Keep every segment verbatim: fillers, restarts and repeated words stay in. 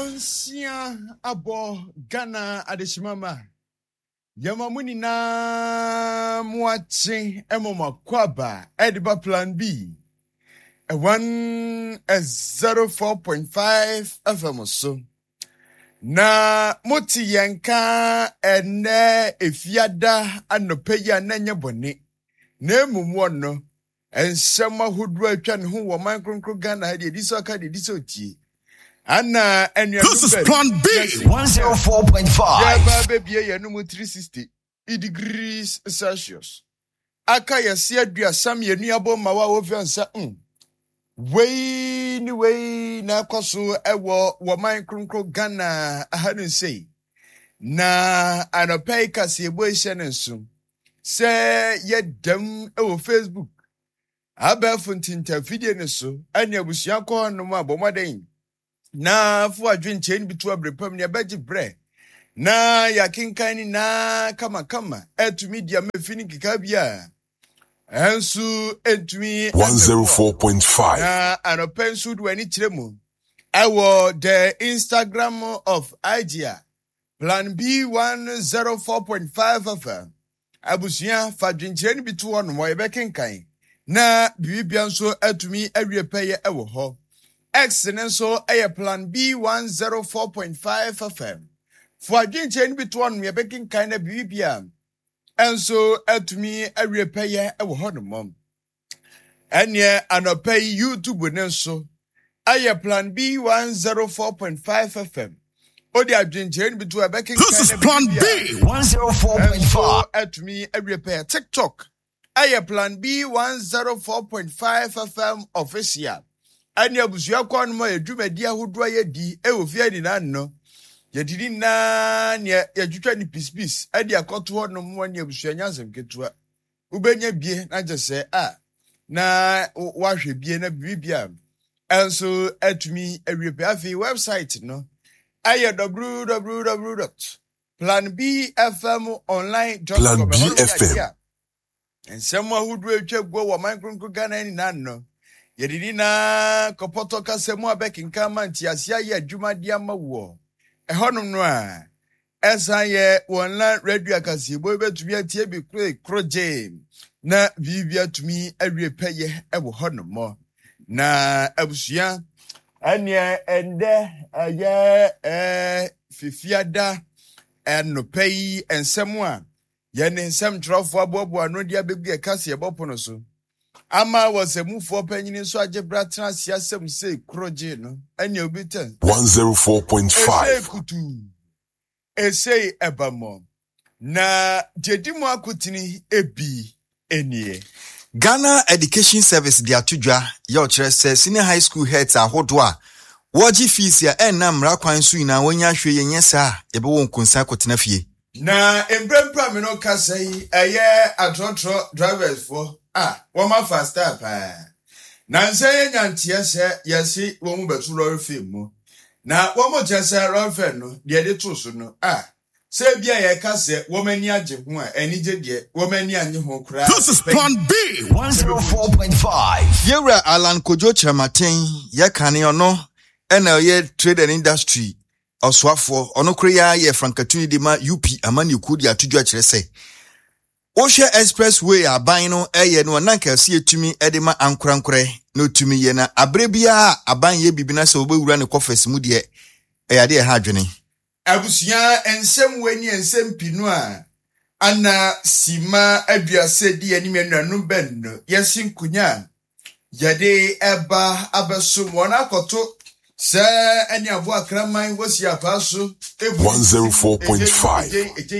Nonsia abo Ghana adeshimama. Yamamuni na mwache emoma kwaba ediba plan B. A one a zero four point five F M so. Na moti yanka ene efiada anopeya nenya boni. Ne mumwono. Ensema hudru etwa ne ho wo man kronkro Ghana ha de diso aka de diso tie. Anna and this is plan B one oh four point five. Yeah, baby, yeah, no more three sixty degrees Celsius. Aka ya sia dua sam ye nuabo mawa ofiansa um. Way ni way na kwaso ewo wo man kronkro Ghana ahanu sei. Na anopai kase ebo ehye ne nso. Se ye dem ewo Facebook. Aba funtinta video ne so. Anya abusia ko no ma bomaden. Na fu adwen chain bitu abrepam ne abaji bre na yakinkan na kama kama etumi dia mafini kika bia ensu etumi one oh four point five na anopensu do ani kiremu ewo the Instagram of idea plan B one oh four point five afa abusia fadwen chain bitu ono mo yebekinkan na bibia nso etumi awiepeye ewo ho. Excellent so a plan B one oh four point five F M. For a chain between me baking kind of B B M. And so at me a repair a whole mom. And yet an pay YouTube with so a plan B one oh four point five F M. Or the agent chain between a baking this is plan B one oh four point five at me a repair TikTok. A plan B one oh four point five F M official. Anya busuya kwa numa yedwumadi ahodo ayedi e ofia ni nanno yedidi na ne yadwutwa ni pispis ade akoto ho no mo anya busuya nyansem ketua ubenya bie na jese a na wahwe bie na bibia enso atumi awipe afi website no aye w w w dot plan b f m online dot com plan B F M ensemo ahodo atwa gwo wo micro Ghana ni nanno yedidi na kopoto kasemu abekinka manti asia ye adwuma dia mawo ehonum no a esa ye wonla radio akasi bo betumi atie bi kroje na bibia tumi awiepeye ewo honum na abusia ane ende aye eh fifiada enopai ensemu a ye ne nsem trofo abobo ano dia begu akasi ebopono so. Ama was a move for penny in so a jebratran siasem say croje no any obitan one oh four point five e say ebamo na jedimu akutini ebi enie Ghana Education Service dia tudwa ya ochre se senior high school heads ahodo a woji fees ya enam ra kwan so ina wonya hwe yenye sa yebe won kunsa kotena fie na embrempra me no kasai eye atrotro drivers for ah, wama faster pa. Na nse ye nyantie se yesi wo mu betu lorry film mu. Na wo mo je se lorry film no de de to so no. Ah, se bia ye ka se wo mani age ho a eni je de wo mani anye ho kura. This is plan B one oh four point five. Yewra Alan Kojo Chamaten ye kane ono ena ye trade and industry oswafo ono kura ye frankatuni de ma U P amani kudi atudwa kire se Osha Expressway aban no eye no na nkase etumi edema ankorankore no tumi ye na abrebia aban ye bibina se obewura ne kofes mu de eyade e ha adwene abusia ensem wani ensem pinu a ana sima aduase di ani menanu benno yesin kunya yade eba abeso wona akoto se ani abo akraman wosi apaso one oh four point five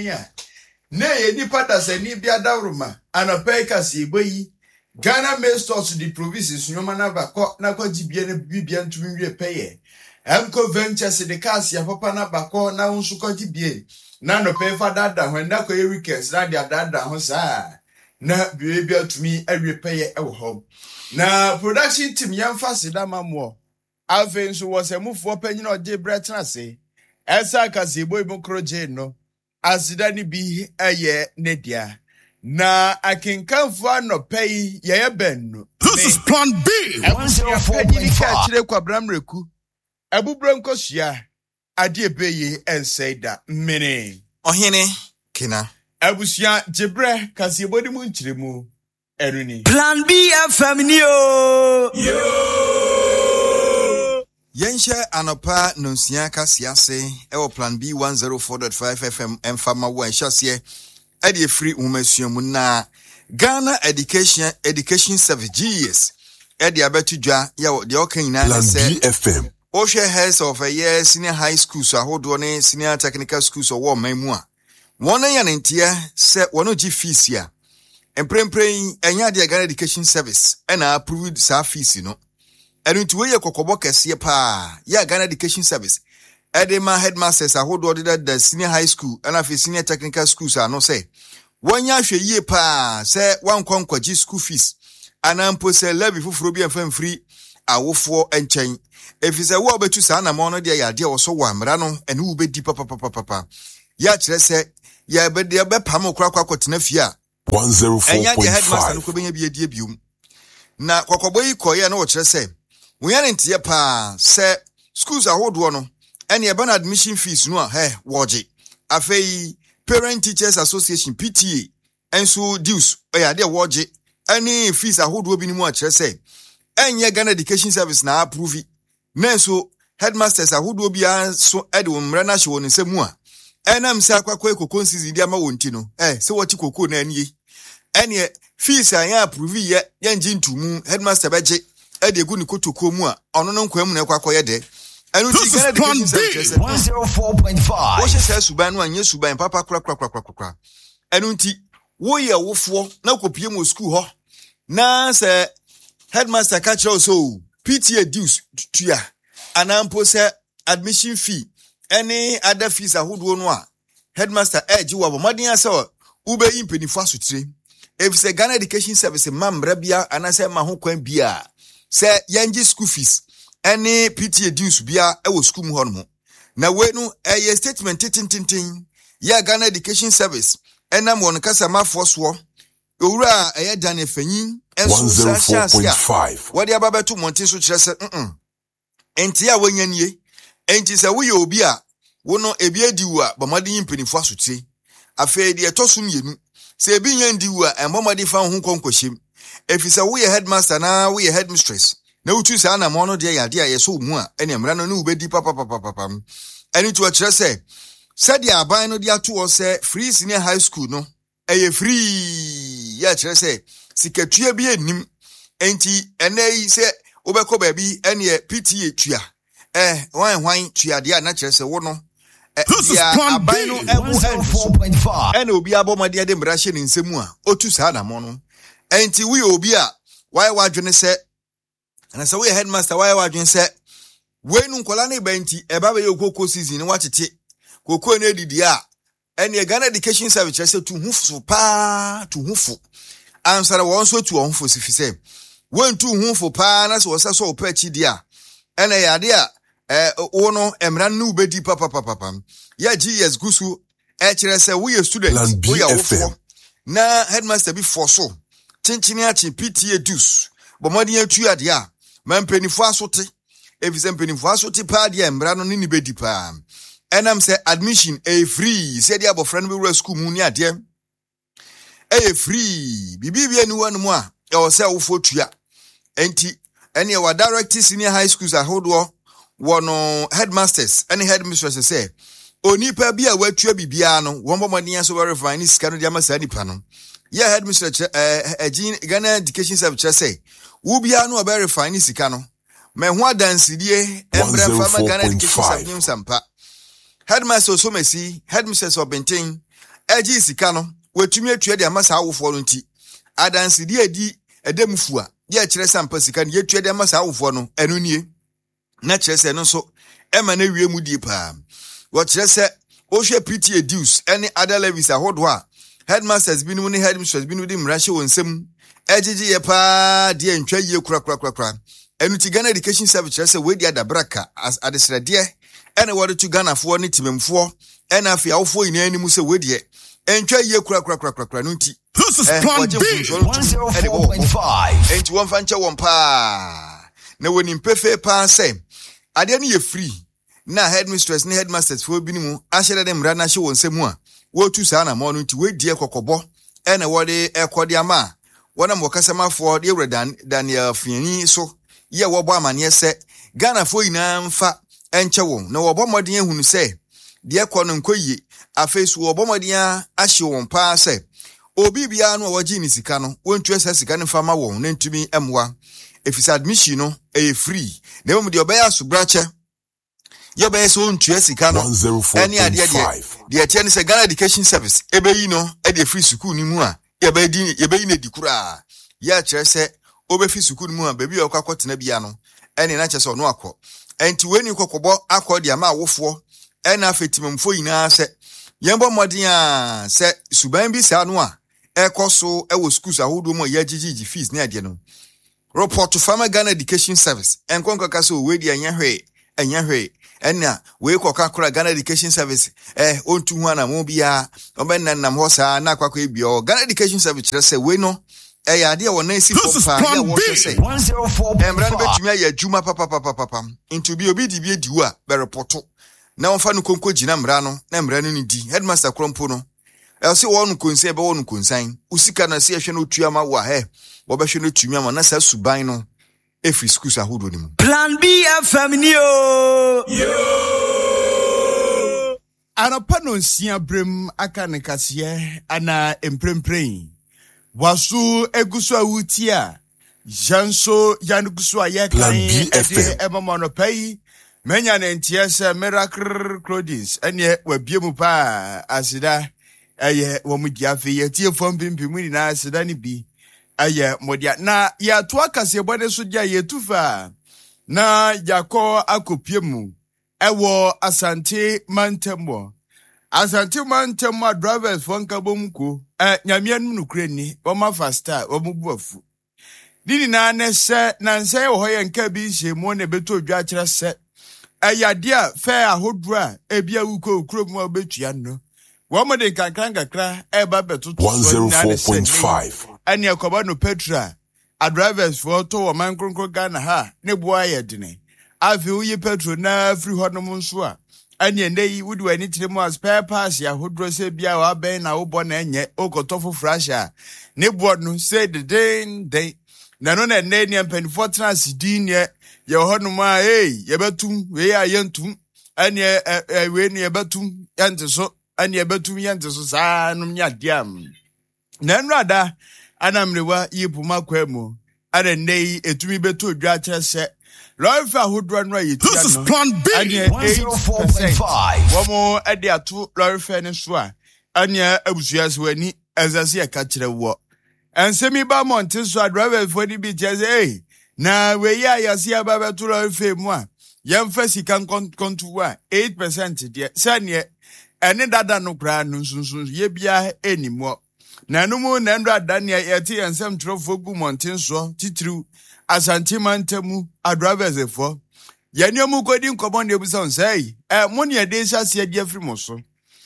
Ne ye nipa da se ni bia dawruma anopai kasi eboyi Ghana Mail Stores the provinces nyoma na bako na kwa jibie na bibia ntumi wie peye Emco Ventures the kasi ya papa na bako na unsu kwa jibie na anopai fa dada when na kwa ye weekends na dia dada ho saa na bibia tumi awie peye ewo ho na production team yamfa sida mamwo afi nso wo se mufo panyin oje bretna se esa kasi eboyi mo kroje no asidani bi eye nedia na akinkanfo anopei yeye benno. This is plan B one oh four point five. Chire kwa bramreku abubro nkosia Adie beye ensaida mene. Ohene kena. Abusia jebre kasi body mu nchiremu eruni. Plan B F M ni o. Yo. Yensha anopa nonsia kasiase ewo Plan B one oh four point five F M emfama wo enhyase e de free umasuamu na Ghana Education Education Service G S e de abetudwa ya de okanyina na se Plan B F M Oshe heads of a year senior high school so ahodo ne senior technical school so wo mamu a won ya nentia se wono gi fees ya emprempren enya de Ghana Education Service e na approved sa fees no enu nti we ye kokobo kese pa ya Ghana Education Service edema headmasters ahodo de the senior high school and afi senior technical schools ano say wonya hwe yie pa se wankwankwaji school fees anampo se levy fufuro bi amfam free awofo enchen efise wo obetu sa na mo no de ya de wo so wa mra no ene wo bedi papa papa papa ya kire se ya bedi ya bepam okra kwa kwotena fie a one oh four enya de point headmaster no five ko benya bi edie bium na kokobo yi koye na wo kire se wonya ntie pa se schools ahodo no ene e ban admission fees no a he woje afei Parent Teachers Association P T A enso dues oya de woje ene fees ahodo bi ni mu a kire se enye Ghana Education Service na approve na so headmasters ahodo bi so ede womra na hye won nsemu a enam se akwakwa ekoko nsizi di ama wonti no eh se woti koko na anie ene fees an ya approve ye ye ngi ntumu headmaster beje ede gu ni kotoko mu a ono no nkwa mu na akwakwa ye de enu ti Ghana Education Service one oh four point five. wo hye se suban no anye suban papa kra kra kra kra kra enu ti wo ye wofo na kopie mo school ho na se headmaster catch also P T A dues tuya anampo se admission fee any other fees ahodo no a headmaster edge wo bomadin ase ube impenifu asotire if se Ghana Education Service mamra bia anase ma ho kwan bia se yangi school fees any P T A dues bia e wo school mu ho no na we no eye statement tintintin ya Ghana Education Service enam won kasa mafo so owura eye dan efanyin one oh four point five what the ababetu monte so kire se mm enti a wanya nie enti se wo ye obi a wo no ebi adiwu a bomade yimpenifu asotie afei de etosum yenu se ebi nya ndiwu a embomade fa ho konkohyem efise wo ye headmaster na wo ye headmistress na utu sa na mo no de ya de a yeso mu a ene mra no ne ubedi papa papa papa eni to kire se se de aban no de ato o se free senior high school no eye free ya kire se sikatue bi enim enti enei se obekọ ba bi ene P T A tua eh wan hwan tua de na kire se wo no ya aban no ewu one oh four point five. ene obi abomade de mra hye ne nsemu a otu sa na mo no enti we obi a why wadwene se na se we headmaster why wadwene se we nu nkola na ba enti e ba ba ye okoko season ni watete kokko na edidi a ene Ghana Education Service se tu hufu pa tu hufu ansara won so tu hufu sifise won tu hufu pa na se wo se so opa chi dia ene ya de a eh wo no emra nu bedi papa papa pam ya G S gusu e kire se we ye student we ya wo na headmaster bi for so chinchini achi P T A dues bomodi atu ade a mampenifu asote efise mpenifu asote pa de emra no ni bedi pa enam se admission e free se dia abofra no be wura school mu ni ade e free bibi bi anu wanu mu a e wo se wo fotua enti ene wa direct senior high schools ahodo wono headmasters any headmistresses say onipa bi a watua bibia no won bomodin so verify ni sika no dia ma sa nipa no ya headmistress eh eh Ghana Education Service say wo bia no verify ni sika no me ho adansidie embre fama Ghana Education Service sampa headmaster so mesi headmistress obenten eji sika no watumi atua dia ma sa awofo no nti adansidie di edemfu a ye kire sampa sika no yetua dia ma sa awofo no eno nie na kire se no so ema na wie mu die pa wo kire se o hwe P T A dues any other levies ahodo a headmasters binu ni headmistress binu di mrahye wonsem ejiji ye pa de ntwa ye kura kura kura kura enu ti Ghana Education Service kire se we dia da braka as adesrede ene wode to Ghana fo ni timemfo ene afia wofo yin animu se we die entwa ye kura kura kura kura no nti This is Plan B one oh four point five. enti won fanche won pa na woni mpefe pa se ade ne ye free na headmistress ni headmasters fo bi ni mu ahyere de mra na hye won semu a wo tu saa na mo no nti we die kokobo e na wo de ekode ama wona mo kasamafo de Ewura Daniel Fiani so ye wo bo amane se Ghana fo ina mfa enche won na wo bo modin ehunu se de ekono nkoyi afesu wo bo modin ahye won pa se obi bia no wo gi ni sika no wontu esa sika ne fama won na ntumi emwa efisa admission no e free na mo de obeya so brache ye be so ntu sika no any ade ade de tie ne se Ghana Education Service ebeyi no e de free school ni mu a ye be di ye be yi na dikura ya kire se obefi school ni mu a baby okakotena bia no ene na kire se ono akọ enti weni kokobo akọ de ama awofo ena afetimamfo yina se yembo modin a se suban bi sa no a ekoso e wo schools ahodo mo ya gigigi fees ne ade no report to Farmer Ghana Education Service enkonko ka so we di anya hwe anya hwe ena we koka kora Ghana Education Service eh ontu hu ana mo bia obenna nam ho sa na kwakọ ebio Ghana Education Service kire se we no eh ya de wo na esi pompa ya wo hwe se emra no betumi ya juma papa papa papa into bi obi di bi ediwu a be report na wonfa no konko gina mra no na mra no ni di headmaster krompo no e se wo no konse be wo no konsan usika na se ehwe no tuama wa he wo be hwe no tuama na sa suban no every schools ahodo ni mu Plan B F M ni o yo anapa no nsia brem aka ne kase ana empremprem wasu egusu awuti a janso yanugusu aye kan e emamono pai menya ne ntie se Miracle Clothings ene wabiemu pa asida eye wo mu diafe ye tie fom pimpim ni na asida ni bi eye modia na ya to akase bode so dia ye tufa na yakọ akopiemu ewo Asante Mantemo Asante Mantemo drivers fon kabomko eh nyamian nukure ni wo ma fasta wo mu buafu dini na ne se na nse wo hoye nka bi hye mo ne beto odwa kire se ayade a fe ahodura ebia wuko okrom wa betua no wo mo de kankran kakra e ba betoto one oh four point five ani akoba no petra a drivers for to wo man kronkro Ghana ha ne boa ye dene afi uyi petro na free hodom nso a ani endei wudu ani tiremu as spare parts ya hodro se bia wa ben na wo bo na enye okotofo frasha ne boa no say the den den na no na ne ne mpen for transidin ye ye hodom a hey ye betum we ya yentum ani we ne ye betum yante so ani ye betum yante so sa no nya diam na nrada anamrewa yipuma kwemu are nei etumi beto odwa kyerese love ahodro no ayetia no. This is Plan B one oh four point five. Womo ade ato love ne so a anya abusuase wani azase ya ka kyere wo ensemi ba monte so driver for ni bi kyerese eh na we ya yase aba beto love mu a yemfa sika kontu a eight percent de sane ene dada no kra no sunsun ye bia enimo na numu na ndo adania yeti ensem trofo gu monten so titru Asante Mantemo adravers efo yani omu kodi nkomo ne busa nsai eh moni ade hyase ade afri mo so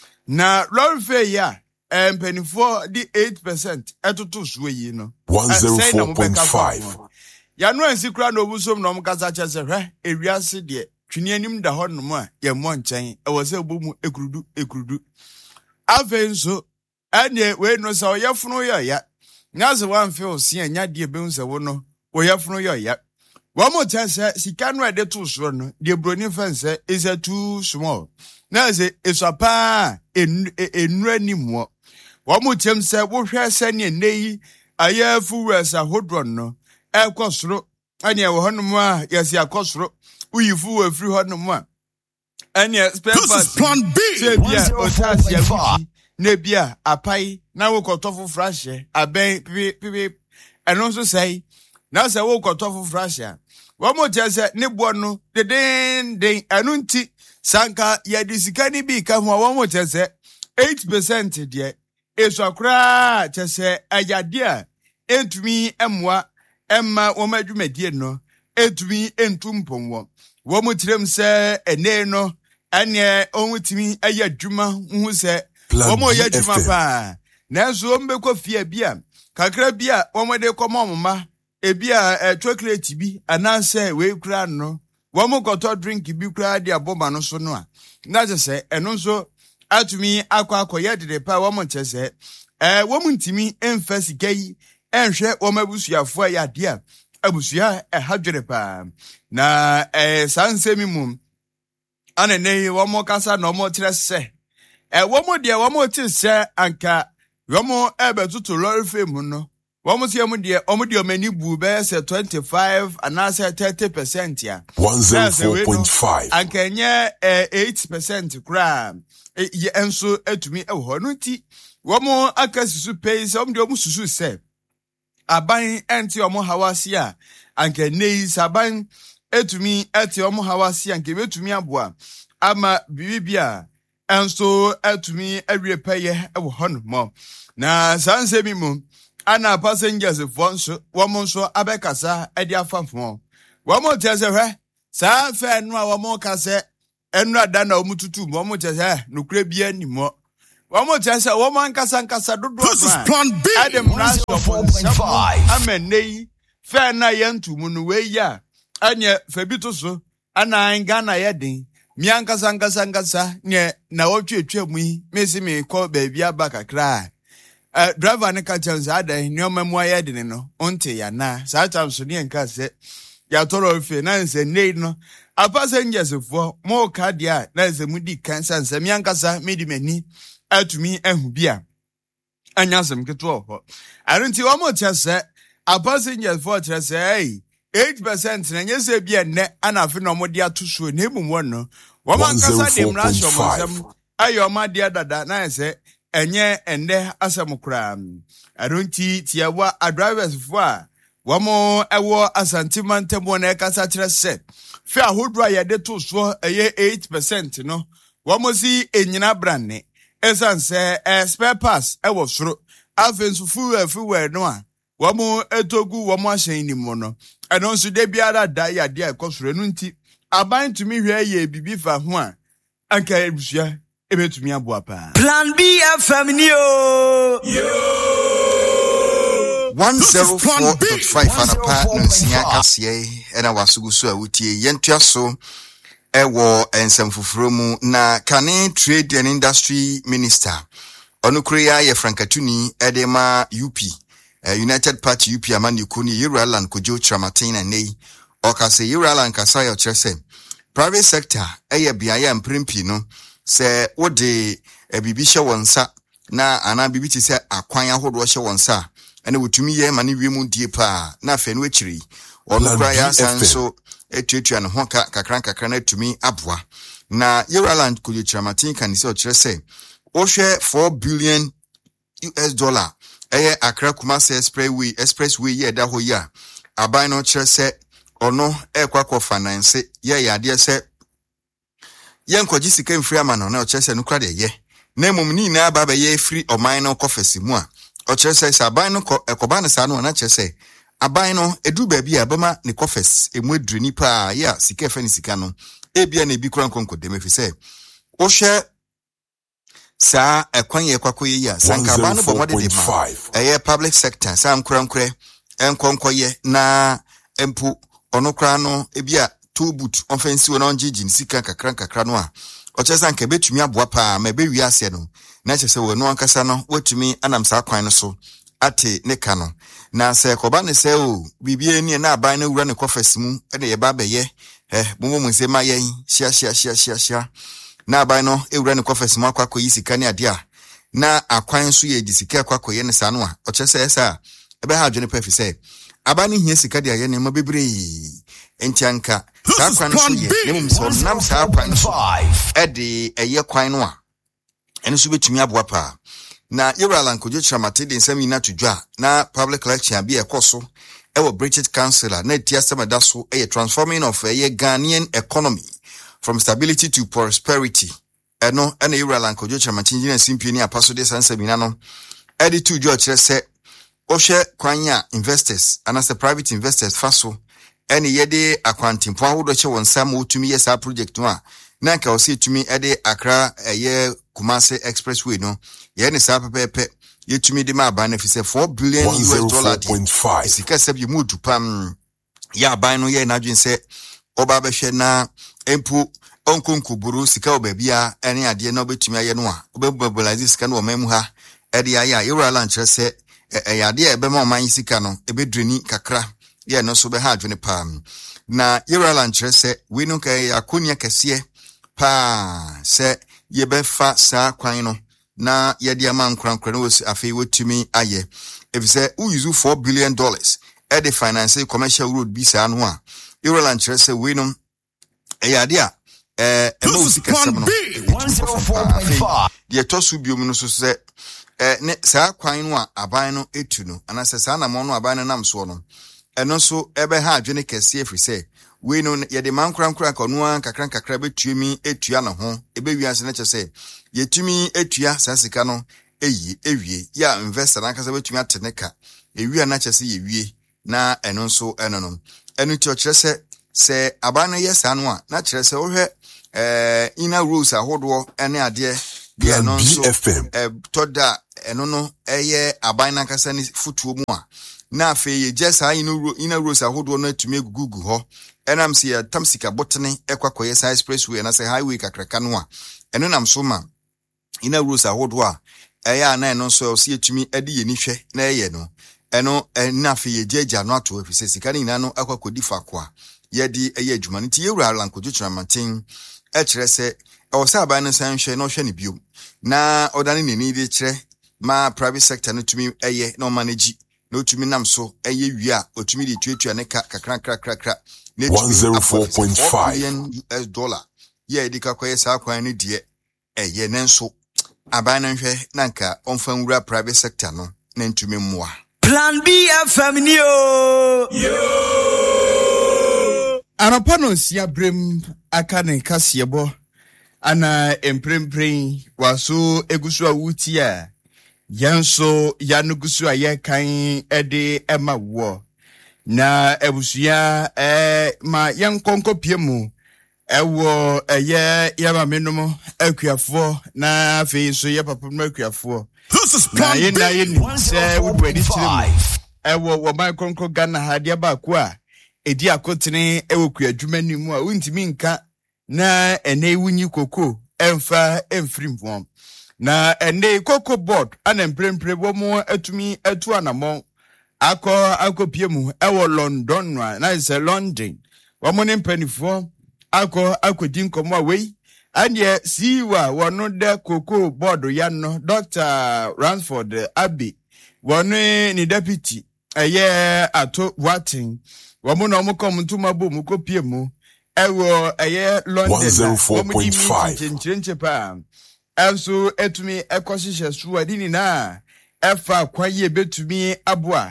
na lorfe ya eh mpenifo di eight percent etoto so yi no one oh four point five ya no ansi kra no busom no mkasa chese hwe ewiase de twini anim da ho no mu a ye mo nchen e wo se bomu ekurudu ekurudu avenso ane we no sa oyafunu yo ya ngaze wan fe osi anya de be unse wo no oyafunu yo ya wa mo tese sika no ede to so no de broni fense is too small na ze esapa enu animu wa mo tem se wo hwe se ne nei ayafu wesa hodron no ekosoro ane wo honom a yesi akosoro uyifu afri honom a ane spare parts Plan B one oh four point five. Nebia apai na wo kotofo frashe aben pipi pipi eno so sei na se wo kotofo frashe wo mo tese ne bo no de den den enu nti sanka ya disika ni bi ka ho wo mo tese eight percent de eso akra tese ayade a entumi emwa emma wo madwumadie no entumi entumpon wo wo mo tirem se ene no ane onwutimi ayadwuma hu se Omo ya juma pa na so mbekọ fie bia kakra bia omo de komo mama e bia chocolate bi ananse we kura no Womo koto drink bi kura dia bomba no so no a. Na je se eno so atumi akwa akoye de pa womo che se eh womo ntimi emfa sika yi enhwe womo abusuafo ya de a abusua e hadwere pa na eh sansemi mum ana nei womo kasa no mo kire se eh womo de womo ti se anka womo ebe tutu lorry fame no womo se mo de womo de omani bu be se twenty-five and na se thirty percent ya one oh four point five anka nye eh, eight percent kra ye enso etumi e ho no ti womo akasisu pay se womo de womo susu se aban enti omo hawasi a anka nei saban etumi eti omo hawasi anka betumi aboa ama bibibia enso etumi awie paye e wo hono mo na sansemi mu ana passengers fonso womo so abekasa edi afafo womo tese hwe sa fe no a womo kase enu ada na omututu mo womo tese nokure bia ni mo womo tese womo ankasa ankasa dodo Plan B Adam Rush four point five. amenei fe na yentu mu no we ya anye febito so ana ngana yedin mi ankasa ankasa ankasa ne na wotwetwe mu yi mesi me ko baabi abaka kra eh driver ne ka chance ada ni o memu ayedin no onte ya na sa chance ni enka se ya toro fe na nse nei no passengers fo mo ka dia na nse mudi kansa nse mi ankasa medi mani atumi ehu bia anyasem keto ho arenti wo mo chese passengers fo chese hey eight percent na nyese bia ne anafe no mo dia to so na emu no wo man kasa dem na show monsem ayo ma dia dada na nse enye ende asem kra arenti tiawa drivers fo a wo mo ewo asantimantemo na kasa kire se fe ahodro ya de to so eye eight percent no wo mo si enyina branne esanse eh, spare pass ewo soro afensu fuwe fuwe no a wo mo etogu wo mo ahyen ni mo no eno nso de biara da ya de ekosoro no nti aban tumi hwe ye bibi fa ho a anka ebusua ebetumi aboa pa Plan B F M ni o. one oh four point five anapa nsia kase ena wasugu so awutie yentua so ewo ensem fufuro mu na Kane Trade and Industry Minister onukuriya ye Frankatuni edema U P uh, United Party U P amani kuni Yuraland Kojo Tramatin and nei okase Yuraland kasa yo chese private sector eye biaya mprimpi no se wode ebibi hye wonsa na ana bibi ti se akwan ahodo hye wonsa ene wotumi ye mane wiemu die pa na afa no akiri onukuriya sanso etuetua no ho kakran kakran na tumi aboa na Yuraland Kojo Tramatin kan se o chese o hwe four billion U S dollar eye Accra Kumasi expressway expressway ye da ho ya aban no chese ono ekwakọ finance ye ya de se ye nkoji sika mfiri ama no na o chese no kra de ye na emum ni na aba ba ye free oman no kofesi mu a o chese se aban no ekoba ne sa no na chese aban no edu ba bi abama ne kofes emu edru nipa ya sika fa ni sika no ebia na ebi kra nkonko de mefi se o hwe sa ekwan ye kwakoye ya sanka ba no bomode de ma eye public sector sa nkura nkure enkonkoye na empu onokra no ebia two boot offensive na onjiji sika kakra kakra no a ochesa nka betumi aboa pa ma be wi ase no na chese we no ankasa no wetumi anamsa kwan no so ate ne ka no na se koba ne se o bibie ni na aban na wura ne kofes mu e de ye ba be ye eh bomo mu se ma ye hia hia hia hia hia na aban no ewura ne kofes mu akwa koyi sika ne ade a na akwan so ye disika akwa koye ne sa no a ochese esa ebe ha adwene pa fi se aban ni hia sika de aye ne ma bebre entianka sa kwan so ye ne mum so nam sa kwan so e de eye kwan no a ene so betumi aboa pa na Yuraland Kojo Tramatin de nsam ina tudwa na public lecture bi ekoso ewo British Council na tia semada so e transforming of a Ghanaian economy from stability to prosperity eno ena Yuraland Kojo Tramatin jina simpi ni apaso de sansamina no edi tudwa kire se ohwe kwanya investors anase private investors faso ene yede akwantimpo ahodo che wonsam otumi yesa project no a na nka o se tumi ede Accra eye Kumasi expressway no ye ne sa pepepe yetumi de ma ban na fi se four billion U S dollar di sika se bi mudu pam ya ban no ye na dwen se oba behwe na empu onkunku buru sika obabia ene ade na obetumi aye no a obemobilize sika no omemu ha ede aye a yura lunch se eyade e be ma oman sika no ebedreni kakra ye no so be ha adwene pam na yura lunch se we no ka yakonia kese pa se ye be fa sa kwan no na ye de ama nkrankra no afei wotumi aye efise u use four billion dollars e de finance commercial road bi sa no a yura lunch se we no eyade a eh emo sika sem no one oh four point five de tosu biom no so se eh ne sa kwan no a aban no etu no anase sa na mo no aban no nam so no eno so ebe ha adwene kese efri se we no ye de mankran kran kono an kakran kakra betuemi etua na ho ebe wiase na chese yetumi etua sa sika no eyi ewie ya investor na kasa betuemi ateneka ewia na chese ye wie na eno so eno no eno ti o chese se aban no yes anu a na chese wo hwe eh ina rules ahodo ene ade de no so eh toda eno no eye aban na kasa ni futuo mu a na afi ye jesa ina ina rules ahodo no atumi gugu ho enam si ya tamsika botene ekwakoye sa expressway na se highway kakraka no a eno nam so ma ina rules ahodo a eya na eno so si etumi ade ye ni hwe na eye no eno na afi ye jeja no ato afise sika ni na no akwakodi fakwa yedi eye adwuma nti yewura lankojo chiramanten e kire se o sa aban no san hwe no hwe ne biom na odane ne ni de kire ma private sector no tumi eye no manage no tumi nam so eye wi a otumi de tuatua ne ka kakran krakra kra one oh four point five U S dollar ye di ka koye sa kwan ne de eye ne nso aban no hwe nanka onfa nwura private sector no na ntumi mmoa Plan B F M ni o. Anapano siya brem akane kasiyebo ana emprempren waso egusu awuti a yanso yanugusu aye kan ede ema wo na ebusuya eh ma yankonko piemu ewo eye yaba menom akuafo na afei so ye papam akuafo na ye na ye ni se wodi tirem ewo wo man konko Ghana hadia ba ko a edi akotene ewoku adwuma ni mu a untimi nka na ene wunyi koko emfa emfrimfom na ene koko board ana mprempre bo mo atumi atu anamo akọ akopie mu ewo London na is London wo mo ne mpanifo akọ akodi nkomo awei anye siwa wono de koko board ya no Doctor Ransford Abbey wono ni deputy eye ato Watin Wamu na omuko mtuma bu muko pie mu ewo eye London one oh four point five chenche pa also etumi ekoshishe suwa dini na efa kwaye betumi aboa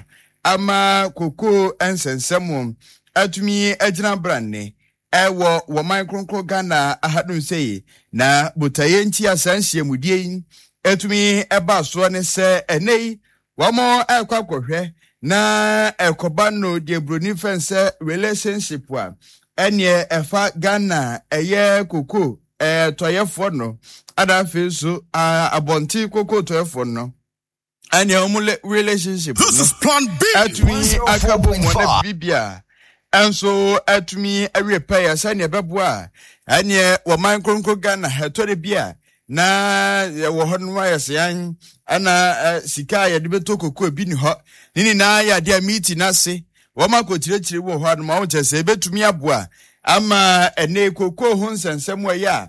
ama koko ensensemu etumi ejina branne ewo wo micronkro Ghana ahadun sei na botaye nti asanhie mudie etumi eba so ne se enei wamo ekwa kohwe na ekoba no de broni fense relationship wa enye efa Ghana eye koko eh toyefo no ada feso abonti koko toyefo no enye omule relationship This is Plan B atumi akabo mo na bibia enso atumi awie pay sane beboa enye wo man kronko Ghana hetore bia na wo honwa yesan ana sika ya de beto koko bi ni ho nini na ya de meeting ase wo makotirechire wo ho anu ma wo chese betumi aboa ama ene koko ho nsensem ya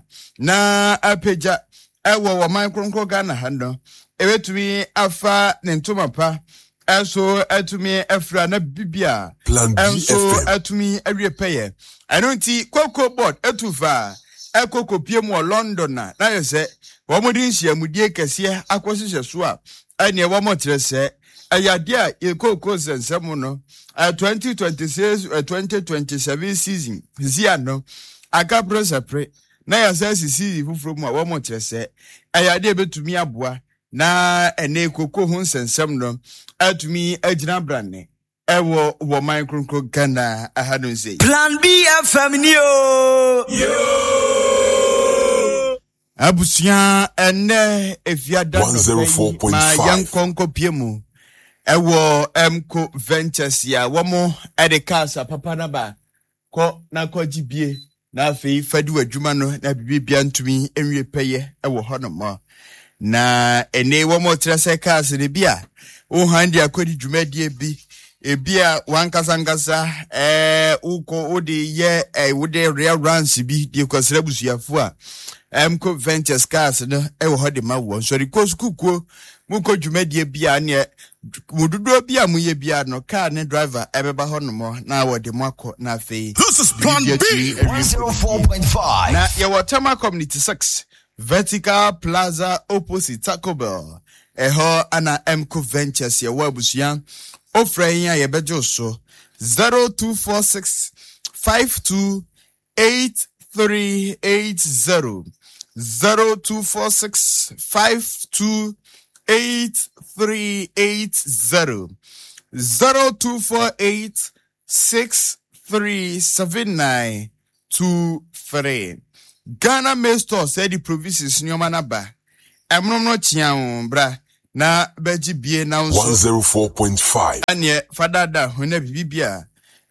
na apeja ewo wo man kronko Ghana hando ebetumi afa ne ntoma pa enso atumi afra na bibia enso atumi awie peye eno nti koko board etufa ekoko pie mu London na na yese wo modin hia mudie kese akosihye so a ene wo motre se ayade a ekoko sensem no twenty twenty-six twenty twenty-seven season zia no akapro sepre na yasa sisi fufuro mu a wo motre se ayade betumi aboa na ene ekoko hu sensem no atumi agina branne ewo wo micronkro Ghana ahadun sei Plan B F M ni o. Abusia ene efiada no ma yankonko piemu ewo emko ventures ya womo edekasa papa na ba ko na ko gibie na afei fadu adwuma no na bibia ntumi enwie peye e wo ho no mo na ene wo mo trese cars ne bia o handi akodi dwumadie bi ebia wankasangasa eh uko odi ye eh wode real runs bi di kwasra busuafo a emko ventures cars no e wo ho de ma wo so riko skukuo muko dwumadie bia ne mududo bia mu ye bia no car ne driver ebeba ho no mo na wo de mako na afei This is Plan B one oh four point five. na ye Watama community six Vertical Plaza opposite Taco Bell eho ana emco ventures ye wabusuan ofrenya ye bejo so zero two four six five two eight three eight zero zero two four six five two eight three eight zero zero two four eight six three seven nine two three. Ghana Mail Store said the provinces nyoma na ba emno no chian bra na beji bie na nso one oh four point five. anye fadada hona bibia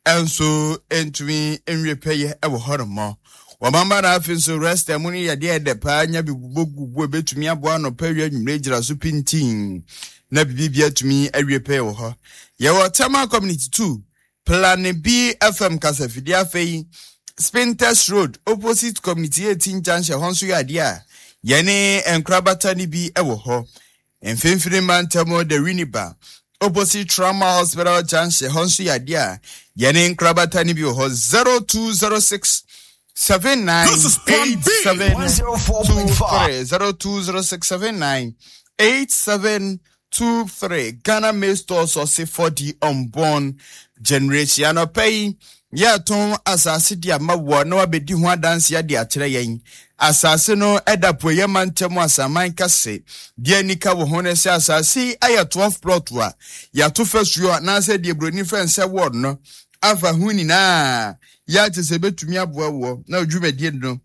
enso entumi enwe peye e wo horomo wamamba na afin so rest emuni ya de de pa nya bibugugu betumi abo no pawe nwumre gira so pintin na bibia tumi awie peye wo ho ye Watama community two Plan B F M kasafidi afei Spinters Road opposite community eighteen junction honso yadia yene enkrabata ni bi ewo ho enfemfiri mantamo de Winiba opposite Trauma Hospital junction honso yadia yene enkrabata ni bi ho zero two zero six seven nine eight seven two three zero two zero six seven nine eight seven two three. Ghana Mail Store so say for the unborn generation no pay ya ton asase dia mawo na wabedi ho adanse ya dia kire yen asase no edapo ye mantemu asaman kase dia nika wo ho ne se asase aya twelve plot wa ya to fesuo na se die broni fense word no afa huni na ya tese betumi aboa wo na odwumedie no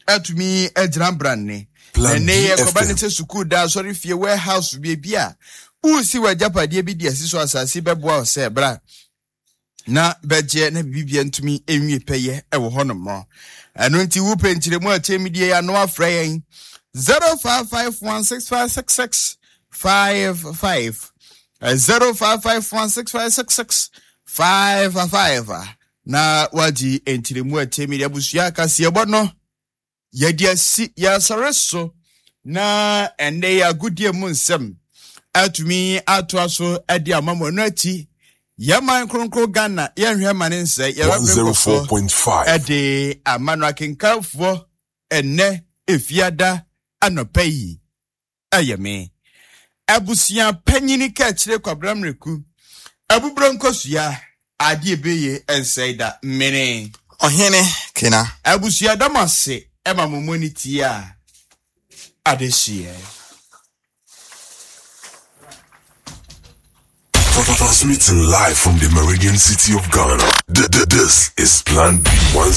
atumi agiran branne ene ye kobanete school da sorry fie warehouse bi bia usi wajapade bi dia siso asase beboa se bra na beje na bibia ntumi enwie peye e wo hono mo anu nti wo penchire mu atemidie ya no afra yen zero five five one six five six six five five zero five five one six five six six five five na waji entire mu atemidie abusua kase ebono yadia si ya sareso na ende ya gudie mu nsem atumi atoaso ade amamo no ati Yaman Kronkro Ghana, Yanhwe Maninse, one oh four point five. Ede Amano Kinkafo, Ene, Efiada, Anopeyi. Ayame. Abusia Penini Kachre Kwabram Reku. Abu Broncosia, Adi Beye, and say that mene. Ohene kena Abusia Damase, Emma Momunitia. Adesie. Transmitting live from the Meridian City of Ghana. This is Plan B one